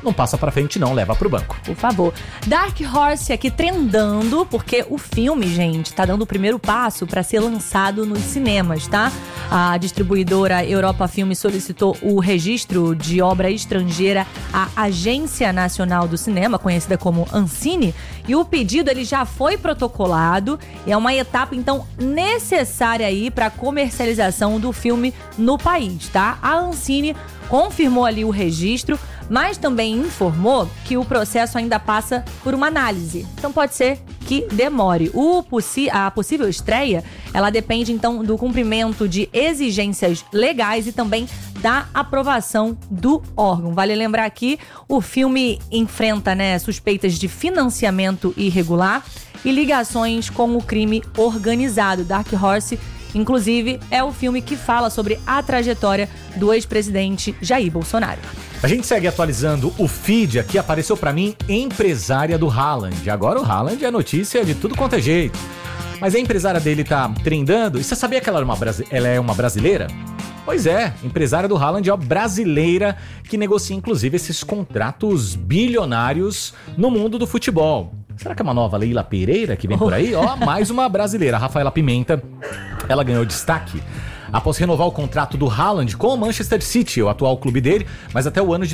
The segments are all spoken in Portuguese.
não passa pra frente não, leva pro banco. Por favor. Dark Horse aqui trendando, porque o filme, gente, tá dando o primeiro passo pra ser lançado nos cinemas, tá? A distribuidora Europa Filme solicitou o registro de obra estrangeira à Agência Nacional do Cinema, conhecida como Ancine, e o pedido ele já foi protocolado e é uma etapa, então, necessária aí para a comercialização do filme no país, tá? A Ancine confirmou ali o registro, mas também informou que o processo ainda passa por uma análise. Então pode ser que demore. A possível estreia, ela depende então do cumprimento de exigências legais e também da aprovação do órgão. Vale lembrar que o filme enfrenta, suspeitas de financiamento irregular e ligações com o crime organizado. Dark Horse, inclusive, é o filme que fala sobre a trajetória do ex-presidente Jair Bolsonaro. A gente segue atualizando o feed aqui, apareceu pra mim empresária do Haaland. Agora o Haaland é notícia de tudo quanto é jeito. Mas a empresária dele tá trendando. E você sabia que ela é uma brasileira? Pois é, empresária do Haaland é uma brasileira que negocia inclusive esses contratos bilionários no mundo do futebol. Será que é uma nova Leila Pereira que vem por aí? Mais uma brasileira, a Rafaela Pimenta. Ela ganhou destaque após renovar o contrato do Haaland com o Manchester City, o atual clube dele, mas até o ano de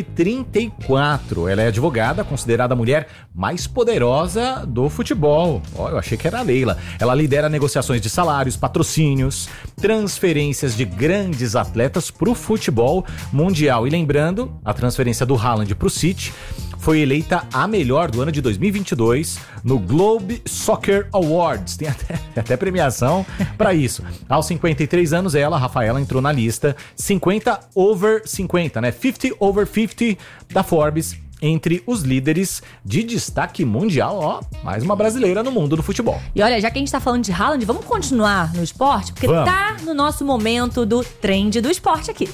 2034. Ela é advogada, considerada a mulher mais poderosa do futebol. Eu achei que era a Leila. Ela lidera negociações de salários, patrocínios, transferências de grandes atletas para o futebol mundial. E lembrando, a transferência do Haaland para o City foi eleita a melhor do ano de 2022 no Globe Soccer Awards. Tem até premiação para isso. Aos 53 anos, ela, Rafaela, entrou na lista 50 over 50, 50 over 50 da Forbes, entre os líderes de destaque mundial. Mais uma brasileira no mundo do futebol. E olha, já que a gente tá falando de Haaland, vamos continuar no esporte? Porque tá no nosso momento do trend do esporte aqui.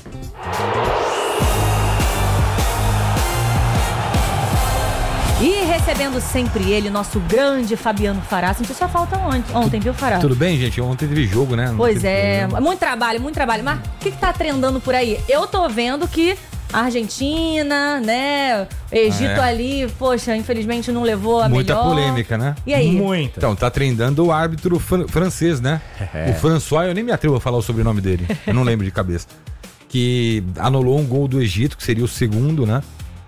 E recebendo sempre ele, nosso grande Fabiano Fará. Sentiu sua falta ontem, viu, Fará? Tudo bem, gente? Ontem teve jogo, né? Pois é, muito trabalho. Mas o que tá trendando por aí? Eu tô vendo que a Argentina, Egito ali, poxa, infelizmente não levou a muita melhor. Muita polêmica, né? E aí? Muita. Então, tá trendando o árbitro francês, né? O François, eu nem me atrevo a falar o sobrenome dele. Eu não lembro de cabeça. Que anulou um gol do Egito, que seria o segundo, né?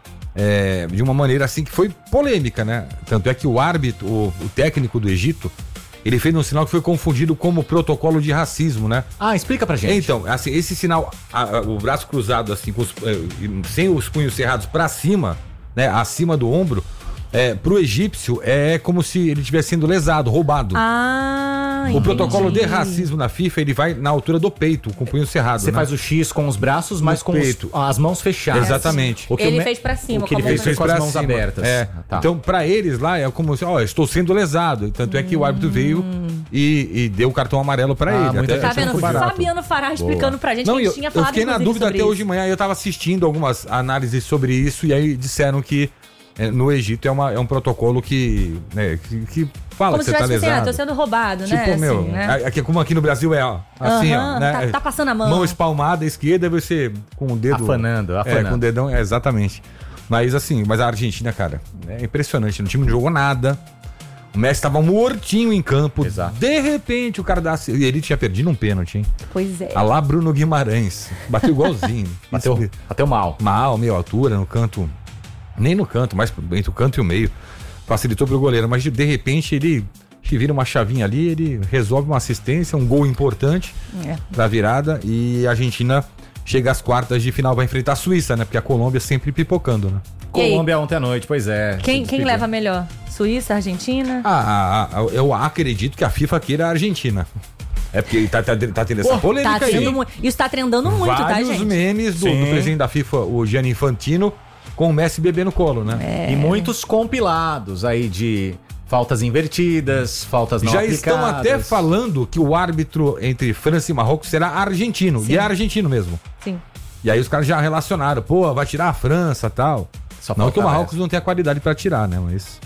De uma maneira assim que foi polêmica, né? Tanto é que o árbitro, o técnico do Egito, ele fez um sinal que foi confundido como protocolo de racismo, né? Explica pra gente. Então, assim, esse sinal, o braço cruzado assim, sem os punhos cerrados pra cima, né? Acima do ombro, pro egípcio é como se ele estivesse sendo lesado, roubado. O protocolo de racismo na FIFA, ele vai na altura do peito, com o punho cerrado. Você faz o X com os braços, mas com as mãos fechadas. Exatamente. Ele fez pra cima. O que ele fez com as mãos abertas. Então, pra eles lá, é como se, estou sendo lesado. Tanto é que o árbitro veio e deu o cartão amarelo pra ele. Tá vendo? O Fabiano Fará explicando pra gente. Eu fiquei na dúvida até hoje de manhã. Eu tava assistindo algumas análises sobre isso e aí disseram que no Egito é um protocolo que fala como que você tá lesado. Tô sendo roubado, Aqui, como aqui no Brasil assim, né? Tá passando a mão. Mão espalmada, esquerda, você com o dedo... Afanando. Com o dedão, exatamente. Mas a Argentina, cara, é impressionante. O time não jogou nada. O Messi tava mortinho em campo. Exato. De repente, o cara ele tinha perdido um pênalti, hein? Pois é. Lá Bruno Guimarães. Bateu igualzinho. Bateu mal. Meio altura, no canto... Nem no canto, mas entre o canto e o meio. Facilitou pro goleiro, mas de repente ele vira uma chavinha ali, ele resolve uma assistência, um gol importante da virada e a Argentina chega às quartas de final, vai enfrentar a Suíça, né? Porque a Colômbia sempre pipocando, né? Colômbia ontem à noite, pois é. Quem leva melhor? Suíça, Argentina? Eu acredito que a FIFA queira a Argentina. É porque tá tendo essa polêmica aí. Isso tá trendando muito, tá, gente? Vários memes do presidente da FIFA, o Gianni Infantino, com o Messi bebê no colo, né? E muitos compilados aí de faltas invertidas, faltas não aplicadas. Já estão até falando que o árbitro entre França e Marrocos será argentino. Sim. E é argentino mesmo. Sim. E aí os caras já relacionaram. Vai tirar a França e tal. Não que o Marrocos não tenha qualidade pra tirar, né? Mas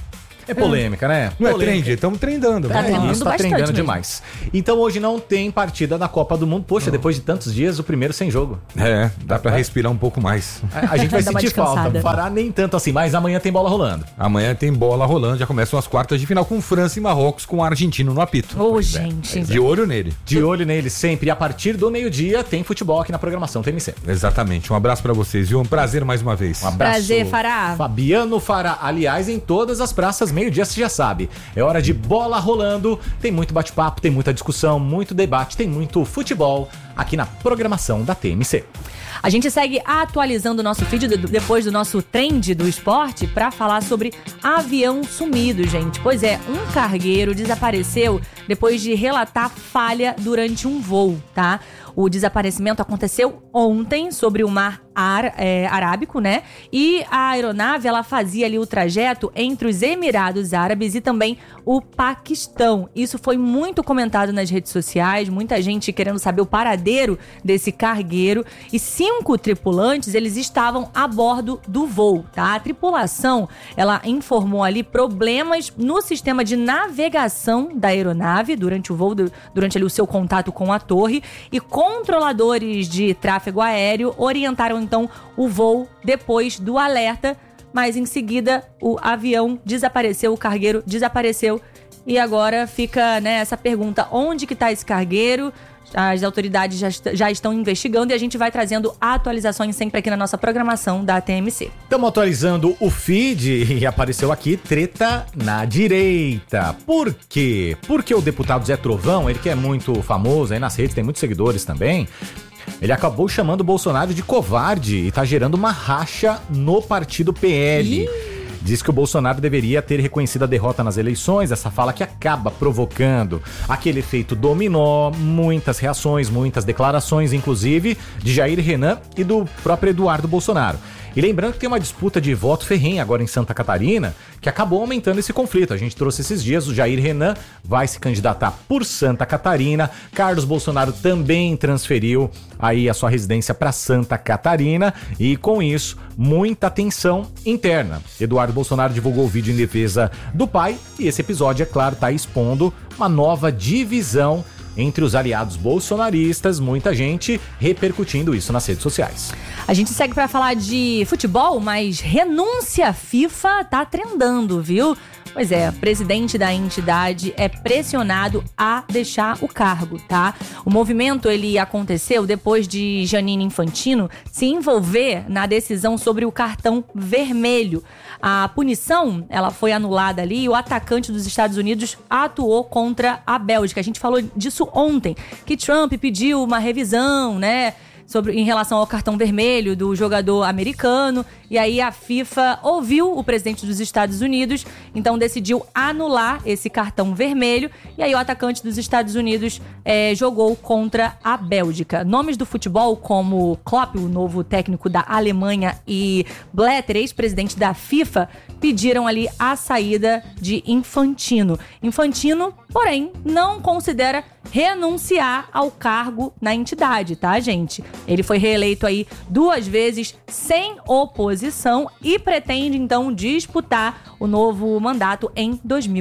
É polêmica, né? Não Polêmica. é trend? Estamos trendando. Tá trendando Isso, tá bastante trendando mesmo. demais. Então hoje não tem partida da Copa do Mundo. Poxa, depois de tantos dias, o primeiro sem jogo. Dá pra respirar um pouco mais. A gente vai Dá uma sentir falta. descansada. Não fará nem tanto assim, mas amanhã tem bola rolando. Amanhã tem bola rolando, já começam as quartas de final com França e Marrocos, com o argentino no apito. Ô, gente. De olho nele. De olho nele sempre. E a partir do meio-dia tem futebol aqui na programação TMC. Exatamente. Um abraço pra vocês, viu? Um prazer mais uma vez. Um abraço. Prazer, Fará. Fabiano Fará. Aliás, em todas as praças, meio-dia você já sabe. É hora de bola rolando. Tem muito bate-papo, tem muita discussão, muito debate, tem muito futebol aqui na programação da TMC. A gente segue atualizando o nosso feed depois do nosso trend do esporte para falar sobre avião sumido, gente. Pois é, um cargueiro desapareceu depois de relatar falha durante um voo, tá? O desaparecimento aconteceu ontem sobre o mar Arábico, né? E a aeronave, ela fazia ali o trajeto entre os Emirados Árabes e também o Paquistão. Isso foi muito comentado nas redes sociais, muita gente querendo saber o paradeiro desse cargueiro. E 5 tripulantes, eles estavam a bordo do voo, tá? A tripulação, ela informou ali problemas no sistema de navegação da aeronave durante o voo, durante ali o seu contato com a torre, e controladores de tráfego aéreo orientaram então o voo depois do alerta, mas em seguida o avião desapareceu, o cargueiro desapareceu, e agora fica, né, essa pergunta: onde que está esse cargueiro? As autoridades já estão investigando e a gente vai trazendo atualizações sempre aqui na nossa programação da TMC. Estamos atualizando o feed e apareceu aqui treta na direita. Por quê? Porque o deputado Zé Trovão, ele que é muito famoso aí nas redes, tem muitos seguidores também, ele acabou chamando o Bolsonaro de covarde e tá gerando uma racha no partido PL. Diz que o Bolsonaro deveria ter reconhecido a derrota nas eleições, essa fala que acaba provocando aquele efeito dominó, muitas reações, muitas declarações, inclusive de Jair Renan e do próprio Eduardo Bolsonaro. E lembrando que tem uma disputa de voto ferrenha agora em Santa Catarina, que acabou aumentando esse conflito. A gente trouxe esses dias, o Jair Renan vai se candidatar por Santa Catarina, Carlos Bolsonaro também transferiu aí a sua residência para Santa Catarina, e com isso, muita tensão interna. Eduardo Bolsonaro divulgou o vídeo em defesa do pai, e esse episódio, é claro, está expondo uma nova divisão entre os aliados bolsonaristas, muita gente repercutindo isso nas redes sociais. A gente segue para falar de futebol, mas renúncia à FIFA tá trendando, viu? Pois é, o presidente da entidade é pressionado a deixar o cargo, tá? O movimento, ele aconteceu depois de Gianni Infantino se envolver na decisão sobre o cartão vermelho. A punição, ela foi anulada ali e o atacante dos Estados Unidos atuou contra a Bélgica. A gente falou disso ontem, que Trump pediu uma revisão, né, em relação ao cartão vermelho do jogador americano, e aí a FIFA ouviu o presidente dos Estados Unidos, então decidiu anular esse cartão vermelho, e aí o atacante dos Estados Unidos jogou contra a Bélgica. Nomes do futebol como Klopp, o novo técnico da Alemanha, e Blatter, ex-presidente da FIFA, pediram ali a saída de Infantino. Infantino, porém, não considera renunciar ao cargo na entidade, tá, gente? Ele foi reeleito aí 2 vezes sem oposição e pretende, então, disputar o novo mandato em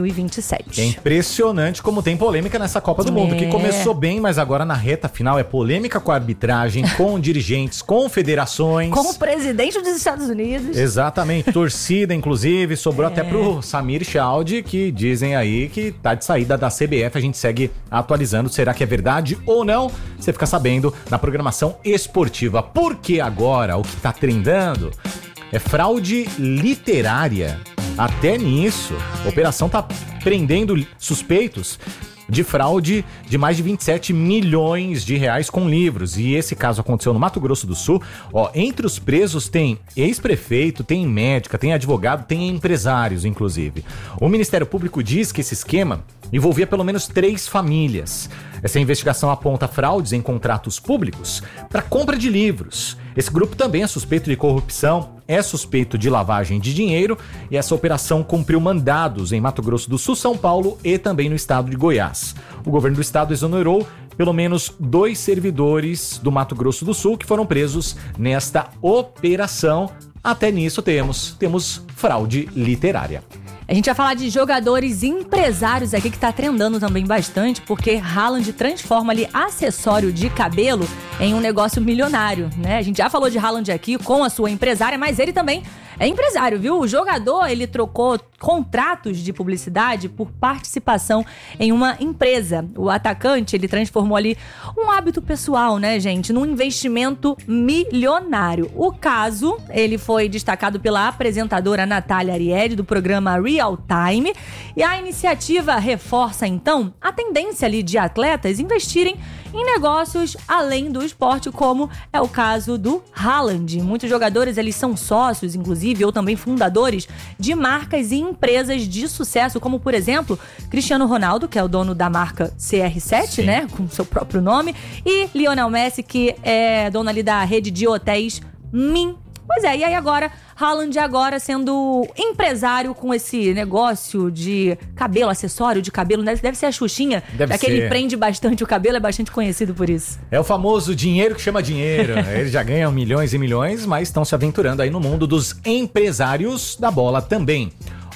2027. É impressionante como tem polêmica nessa Copa do Mundo, que começou bem, mas agora na reta final é polêmica com a arbitragem, com dirigentes, com federações. Com o presidente dos Estados Unidos. Exatamente, torcida, inclusive, sobrou até pro Samir Chaldi, que dizem aí que tá de saída da CBF. A gente segue atualizando, será que é verdade ou não? Você fica sabendo na programação esportiva. Porque agora o que tá trendando é fraude literária. Até nisso, a operação tá prendendo suspeitos de fraude de mais de 27 milhões de reais com livros. E esse caso aconteceu no Mato Grosso do Sul. Entre os presos tem ex-prefeito, tem médica, tem advogado, tem empresários, inclusive. O Ministério Público diz que esse esquema envolvia pelo menos 3 famílias. Essa investigação aponta fraudes em contratos públicos para compra de livros. Esse grupo também é suspeito de corrupção, é suspeito de lavagem de dinheiro, e essa operação cumpriu mandados em Mato Grosso do Sul, São Paulo e também no estado de Goiás. O governo do estado exonerou pelo menos 2 servidores do Mato Grosso do Sul que foram presos nesta operação. Até nisso temos fraude literária. A gente vai falar de jogadores empresários aqui que tá trendando também bastante, porque Haaland transforma ali acessório de cabelo em um negócio milionário, né? A gente já falou de Haaland aqui com a sua empresária, mas ele também é empresário, viu? O jogador, ele trocou contratos de publicidade por participação em uma empresa. O atacante, ele transformou ali um hábito pessoal, né, gente, num investimento milionário. O caso, ele foi destacado pela apresentadora Natália Ariely, do programa Real Time, e a iniciativa reforça, então, a tendência ali de atletas investirem em negócios além do esporte, como é o caso do Haaland. Muitos jogadores, eles são sócios, inclusive, ou também fundadores de marcas e empresas de sucesso, como, por exemplo, Cristiano Ronaldo, que é o dono da marca CR7, Sim. né, com seu próprio nome, e Lionel Messi, que é dono ali da rede de hotéis Min. Pois é, e aí agora, Haaland agora sendo empresário com esse negócio de cabelo, acessório de cabelo, né? Deve ser a Xuxinha, que ele prende bastante o cabelo, é bastante conhecido por isso. É o famoso dinheiro que chama dinheiro. Eles já ganham milhões e milhões, mas estão se aventurando aí no mundo dos empresários da bola também.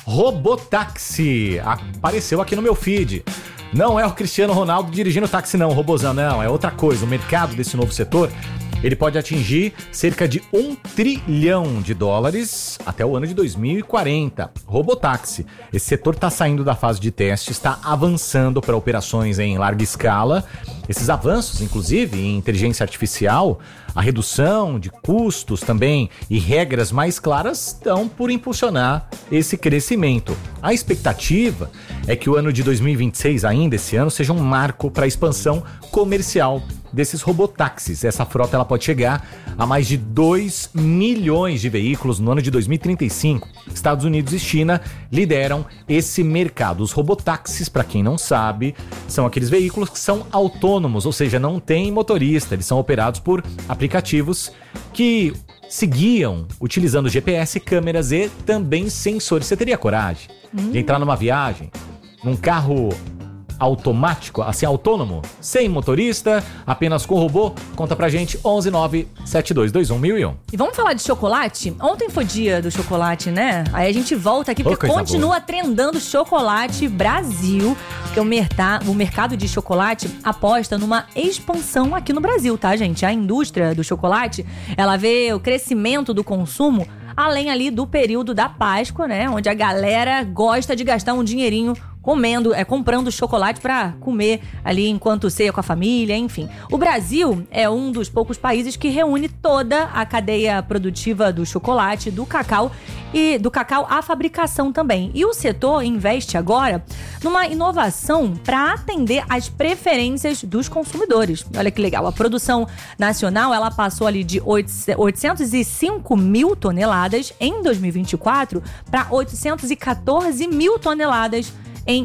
Robotáxi apareceu aqui no meu feed. Não é o Cristiano Ronaldo dirigindo táxi não, o robozão, não, é outra coisa. O mercado desse novo setor, ele pode atingir cerca de $1 trilhão até o ano de 2040. Robotáxi. Esse setor está saindo da fase de teste, está avançando para operações em larga escala. Esses avanços, inclusive, em inteligência artificial, a redução de custos também e regras mais claras estão por impulsionar esse crescimento. A expectativa é que o ano de 2026, ainda esse ano, seja um marco para a expansão comercial desses robotáxis. Essa frota ela pode chegar a mais de 2 milhões de veículos no ano de 2035. Estados Unidos e China lideram esse mercado. Os robotáxis, para quem não sabe, são aqueles veículos que são autônomos, ou seja, não tem motorista. Eles são operados por aplicativos que se guiam utilizando GPS, câmeras e também sensores. Você teria coragem de entrar numa viagem, num carro automático, assim, autônomo, sem motorista, apenas com robô? Conta pra gente, 11972211001. E vamos falar de chocolate? Ontem foi dia do chocolate, né? Aí a gente volta aqui porque continua trendando chocolate Brasil, porque o mercado de chocolate aposta numa expansão aqui no Brasil, tá, gente? A indústria do chocolate, ela vê o crescimento do consumo além ali do período da Páscoa, né? Onde a galera gosta de gastar um dinheirinho comprando chocolate para comer ali enquanto ceia com a família, enfim. O Brasil é um dos poucos países que reúne toda a cadeia produtiva do chocolate, do cacau e do cacau à fabricação também. E o setor investe agora numa inovação para atender às preferências dos consumidores. Olha que legal, a produção nacional ela passou ali de 805 mil toneladas em 2024 para 814 mil toneladas em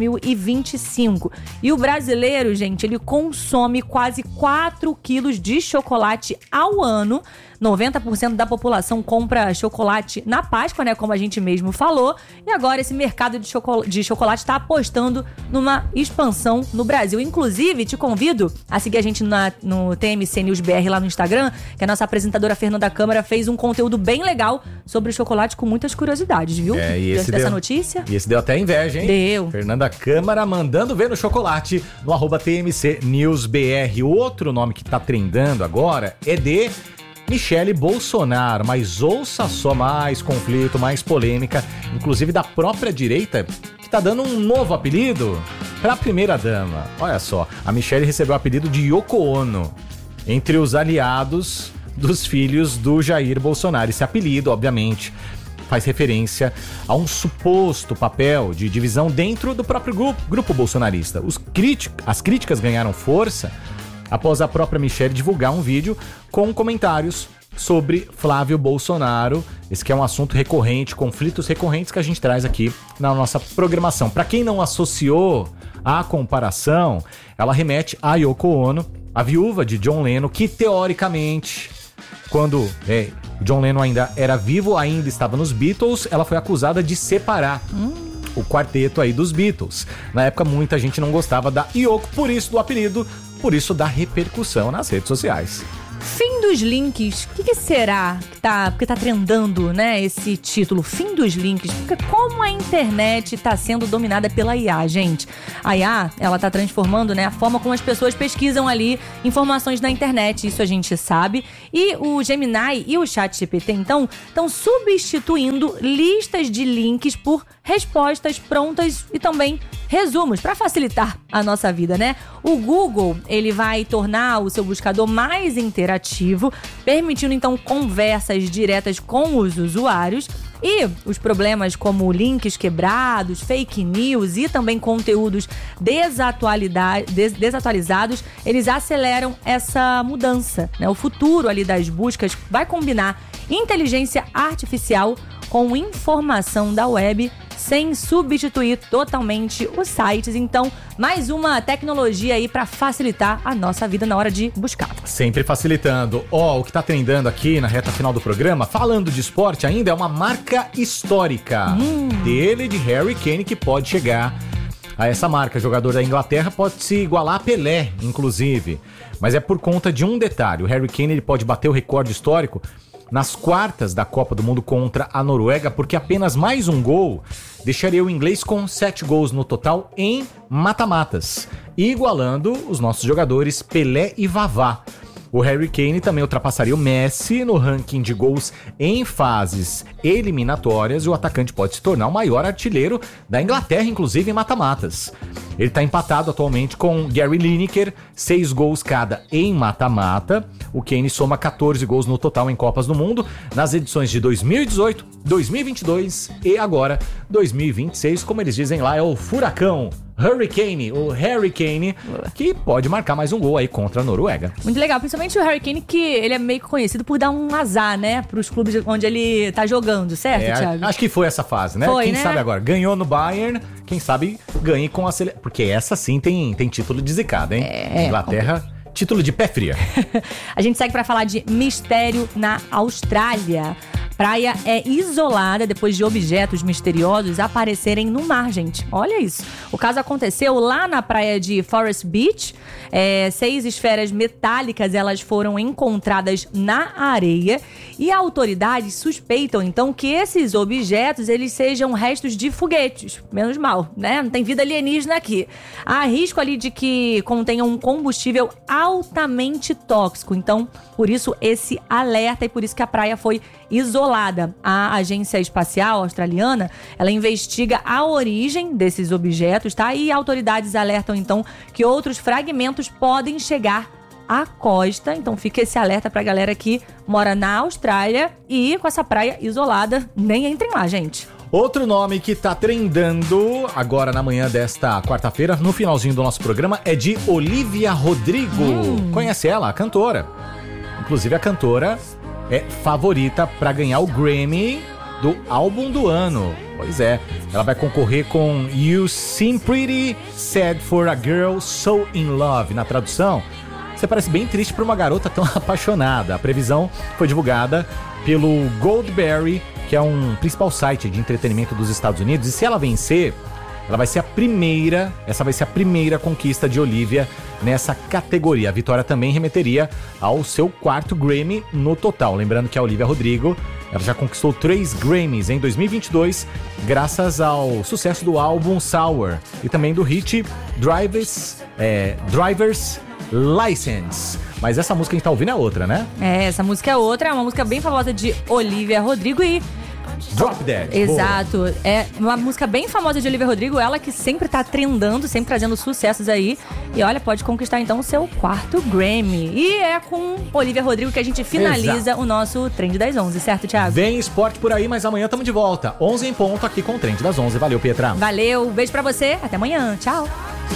2025. E o brasileiro, gente, ele consome quase 4 quilos de chocolate ao ano. 90% da população compra chocolate na Páscoa, né? Como a gente mesmo falou. E agora esse mercado de chocolate está apostando numa expansão no Brasil. Inclusive, te convido a seguir a gente no TMC News BR lá no Instagram, que a nossa apresentadora Fernanda Câmara fez um conteúdo bem legal sobre chocolate com muitas curiosidades, viu? Diante dessa notícia. E esse deu até inveja, hein? Deu. Fernanda Câmara mandando ver no chocolate no @TMC News BR. O outro nome que tá trendando agora é de Michele Bolsonaro, mas ouça só, mais conflito, mais polêmica, inclusive da própria direita, que tá dando um novo apelido pra primeira-dama. Olha só, a Michele recebeu o apelido de Yoko Ono, entre os aliados dos filhos do Jair Bolsonaro. Esse apelido, obviamente, faz referência a um suposto papel de divisão dentro do próprio grupo bolsonarista. As críticas ganharam força após a própria Michele divulgar um vídeo com comentários sobre Flávio Bolsonaro. Esse que é um assunto recorrente, conflitos recorrentes que a gente traz aqui na nossa programação. Para quem não associou a comparação, ela remete a Yoko Ono, a viúva de John Lennon, que teoricamente, quando John Lennon ainda era vivo, ainda estava nos Beatles, ela foi acusada de separar o quarteto aí dos Beatles. Na época, muita gente não gostava da Yoko, por isso do apelido, por isso da repercussão nas redes sociais. Fim dos links. O que será que tá trendando, né, esse título? Fim dos links. Porque como a internet tá sendo dominada pela IA, gente. A IA, ela tá transformando, né, a forma como as pessoas pesquisam ali informações na internet. Isso a gente sabe. E o Gemini e o ChatGPT, então, estão substituindo listas de links por respostas prontas e também resumos, para facilitar a nossa vida, né? O Google, ele vai tornar o seu buscador mais interativo, permitindo, então, conversas diretas com os usuários. E os problemas como links quebrados, fake news e também conteúdos desatualizados, eles aceleram essa mudança, né? O futuro ali das buscas vai combinar inteligência artificial com informação da web, sem substituir totalmente os sites. Então, mais uma tecnologia aí para facilitar a nossa vida na hora de buscar. Sempre facilitando. O que tá trendando aqui na reta final do programa, falando de esporte ainda, é uma marca histórica dele, de Harry Kane, que pode chegar a essa marca. Jogador da Inglaterra pode se igualar a Pelé, inclusive. Mas é por conta de um detalhe. O Harry Kane, ele pode bater o recorde histórico nas quartas da Copa do Mundo contra a Noruega, porque apenas mais um gol deixaria o inglês com 7 gols no total em mata-matas, igualando os nossos jogadores Pelé e Vavá. O Harry Kane também ultrapassaria o Messi no ranking de gols em fases eliminatórias, e o atacante pode se tornar o maior artilheiro da Inglaterra, inclusive em mata-matas. Ele está empatado atualmente com Gary Lineker, 6 gols cada em mata-mata. O Kane soma 14 gols no total em Copas do Mundo, nas edições de 2018, 2022 e agora 2026, como eles dizem lá, é o furacão Hurricane, o Harry Kane, que pode marcar mais um gol aí contra a Noruega. Muito legal, principalmente o Harry Kane, que ele é meio conhecido por dar um azar, né, pros clubes onde ele tá jogando, certo, Thiago? Acho que foi essa fase, né? Foi, quem né? sabe agora, ganhou no Bayern, quem sabe ganhe com a seleção, porque essa sim tem título de zicada, hein? Inglaterra, título de pé fria. A gente segue pra falar de mistério na Austrália. Praia é isolada depois de objetos misteriosos aparecerem no mar, gente. Olha isso. O caso aconteceu lá na praia de Forest Beach. 6 esferas metálicas, elas foram encontradas na areia. E autoridades suspeitam, então, que esses objetos, eles sejam restos de foguetes. Menos mal, né? Não tem vida alienígena aqui. Há risco ali de que contenham um combustível altamente tóxico. Então, por isso, esse alerta e por isso que a praia foi isolada. A Agência Espacial Australiana, ela investiga a origem desses objetos, tá? E autoridades alertam, então, que outros fragmentos podem chegar à costa. Então fica esse alerta pra galera que mora na Austrália e com essa praia isolada, nem entrem lá, gente. Outro nome que tá trendando agora na manhã desta quarta-feira, no finalzinho do nosso programa, é de Olivia Rodrigo. Conhece ela, a cantora. Inclusive a cantora é favorita para ganhar o Grammy do álbum do ano. Pois é, ela vai concorrer com You Seem Pretty Sad for a Girl So In Love. Na tradução, você parece bem triste para uma garota tão apaixonada. A previsão foi divulgada pelo Goldberry, que é um principal site de entretenimento dos Estados Unidos. E se ela vencer, essa vai ser a primeira conquista de Olivia nessa categoria. A vitória também remeteria ao seu 4º Grammy no total. Lembrando que a Olivia Rodrigo, ela já conquistou 3 Grammys em 2022, graças ao sucesso do álbum Sour e também do hit Driver's License. Mas essa música que a gente tá ouvindo é outra, né? Essa música é outra, é uma música bem famosa de Olivia Rodrigo e Drop Dead. Exato. Boa. É uma música bem famosa de Olivia Rodrigo, ela que sempre tá trendando, sempre trazendo sucessos aí. E olha, pode conquistar então o seu 4º Grammy. E é com Olivia Rodrigo que a gente finaliza o nosso Trend das 11, certo, Thiago? Vem esporte por aí, mas amanhã estamos de volta. 11 em ponto aqui com o Trend das 11. Valeu, Pietra. Valeu, beijo pra você, até amanhã, tchau.